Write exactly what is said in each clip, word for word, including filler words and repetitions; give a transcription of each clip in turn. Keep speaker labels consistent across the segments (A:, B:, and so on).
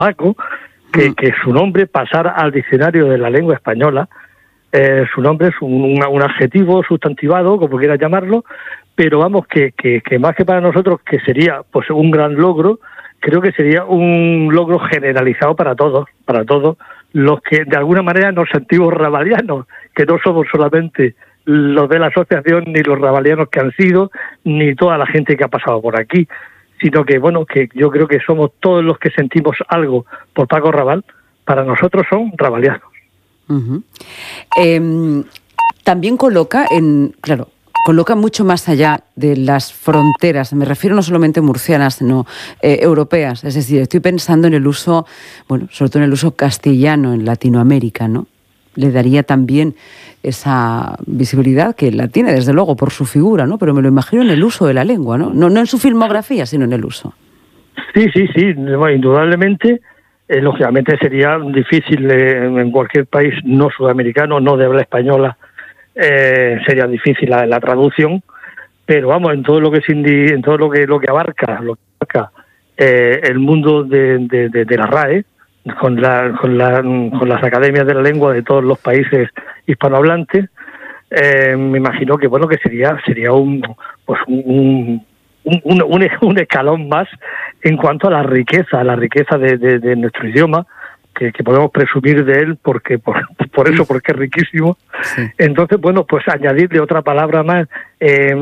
A: Paco, que, mm. que su nombre pasara al diccionario de la lengua española. Eh, su nombre es un, un, un adjetivo sustantivado, como quieras llamarlo, pero vamos, que, que, que más que para nosotros, que sería pues un gran logro, creo que sería un logro generalizado para todos, para todos los que de alguna manera nos sentimos rabalianos, que no somos solamente los de la asociación, ni los rabalianos que han sido, ni toda la gente que ha pasado por aquí, sino que, bueno, que yo creo que somos todos los que sentimos algo por Paco Raval, para nosotros son rabalianos.
B: Uh-huh. Eh, también coloca en, claro, coloca mucho más allá de las fronteras, me refiero no solamente murcianas, sino eh, europeas, es decir, estoy pensando en el uso, bueno, sobre todo en el uso castellano en Latinoamérica, ¿no? Le daría también esa visibilidad que la tiene, desde luego, por su figura, ¿no? Pero me lo imagino en el uso de la lengua, ¿no? No, no en su filmografía, sino en el uso.
A: Sí, sí, sí, bueno, indudablemente, eh, lógicamente sería difícil eh, en cualquier país no sudamericano, no de habla española, eh, sería difícil la, la traducción, pero vamos, en todo lo que es indi, en todo lo que lo que abarca, lo que abarca eh, el mundo de, de, de, de la R A E, con la, con la con las academias de la lengua de todos los países hispanohablantes, eh, me imagino que bueno que sería sería un pues un un, un, un, un escalón más en cuanto a la riqueza, a la riqueza de, de, de nuestro idioma, que, que podemos presumir de él porque por, por eso, porque es riquísimo. Sí. Entonces, bueno, pues añadirle otra palabra más eh,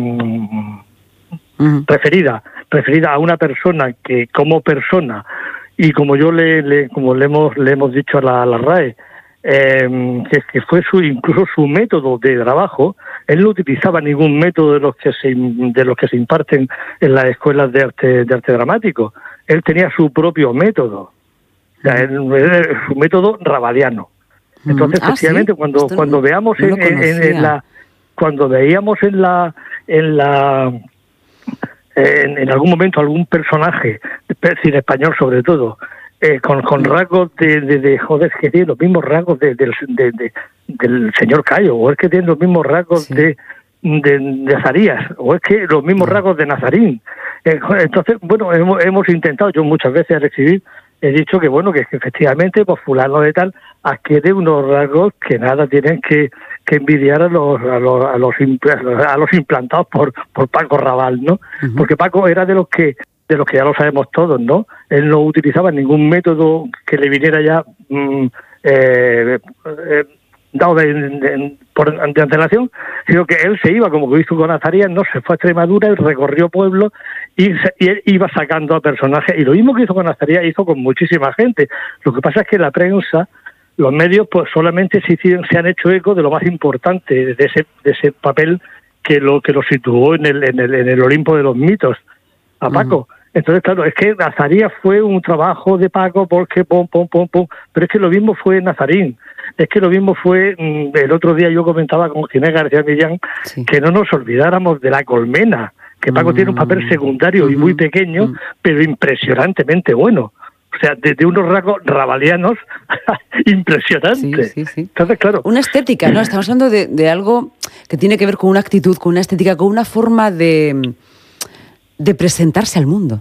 A: uh-huh. referida, referida a una persona que como persona, y como yo le, le como le hemos le hemos dicho a la, a la R A E, eh, que, que fue su incluso su método de trabajo. Él no utilizaba ningún método de los que se de los que se imparten en las escuelas de arte de arte dramático. Él tenía su propio método, o sea, él, él, su método rabaliano. Entonces, ah, efectivamente, ¿sí? cuando Esto cuando no, veamos no en, en, en la cuando veíamos en la en la En, en algún momento algún personaje, sin español sobre todo, eh, con, con rasgos de, de, de, joder, es que tiene los mismos rasgos de, de, de, de, del señor Cayo, o es que tiene los mismos rasgos sí. de, de, de Azarías, o es que los mismos sí. rasgos de Nazarín. Eh, entonces, bueno, hemos, hemos intentado, yo muchas veces al escribir, he dicho que, bueno, que, que efectivamente, pues fulano de tal, adquiere unos rasgos que nada tienen que, que envidiar a los a los a los, a los implantados por por Paco Raval, ¿no? Uh-huh. Porque Paco era de los que de los que ya lo sabemos todos, ¿no? Él no utilizaba ningún método que le viniera ya mm, eh, eh, dado de, de, por, de antelación, sino que él se iba, como que hizo con Azarías, no se fue a Extremadura y recorrió pueblos y, se, y él iba sacando a personajes, y lo mismo que hizo con Azarías hizo con muchísima gente. Lo que pasa es que la prensa, los medios, pues solamente se, hicieron, se han hecho eco de lo más importante, de ese de ese papel que lo que lo situó en el en el, en el Olimpo de los mitos a Paco. Uh-huh. Entonces, claro, es que Azarías fue un trabajo de Paco porque pum, pum, pum, pum, pero es que lo mismo fue Nazarín, es que lo mismo fue, el otro día yo comentaba con Ginés García Millán, sí. que no nos olvidáramos de La Colmena, que Paco uh-huh. tiene un papel secundario uh-huh. y muy pequeño, uh-huh. pero impresionantemente bueno. O sea, de, de unos rasgos rabalianos impresionantes.
B: Sí, sí, sí.
A: Entonces, claro.
B: Una estética, ¿no? Estamos hablando de, de algo que tiene que ver con una actitud, con una estética, con una forma de, de presentarse al mundo.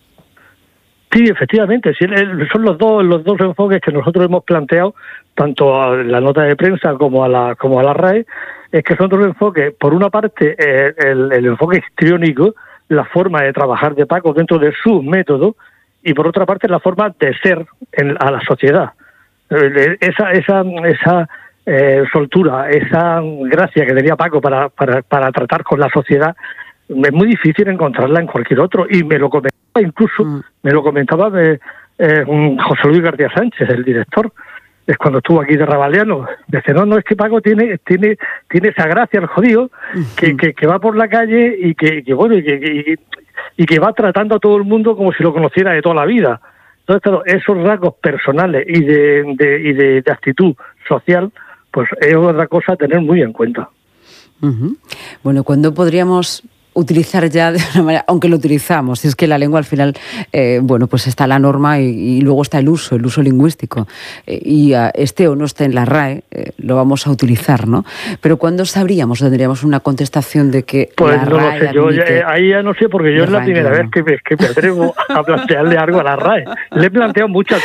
A: Sí, efectivamente. Sí, son los dos los dos enfoques que nosotros hemos planteado, tanto a la nota de prensa como a la como a la R A E, es que son dos enfoques. Por una parte, eh, el, el enfoque histriónico, la forma de trabajar de Paco dentro de su método, y por otra parte la forma de ser en, a la sociedad. Esa esa esa eh, soltura, esa gracia que tenía Paco para, para, para tratar con la sociedad, es muy difícil encontrarla en cualquier otro, y me lo comentaba incluso, mm. me lo comentaba de, eh, José Luis García Sánchez, el director, es cuando estuvo aquí de Rabaliano. Dice, no, no, es que Paco tiene tiene tiene esa gracia, el jodido, que, mm. que, que va por la calle y que, que bueno, y que, y, y que va tratando a todo el mundo como si lo conociera de toda la vida. Entonces, claro, esos rasgos personales y de, de, y de, de actitud social, pues es otra cosa a tener muy en cuenta.
B: Uh-huh. Bueno, ¿cuándo podríamos utilizar ya de una manera, aunque lo utilizamos, es que la lengua al final, eh, bueno, pues está la norma y, y luego está el uso, el uso lingüístico, eh, y uh, esté o no esté en la R A E, eh, lo vamos a utilizar, ¿no? Pero ¿cuándo sabríamos, tendríamos una contestación de que
A: pues
B: la
A: no
B: R A E
A: lo sé, yo
B: admite...
A: ya, ahí ya no sé, porque yo es la primera vez que me, que me atrevo a plantearle algo a la R A E. Le he planteado muchas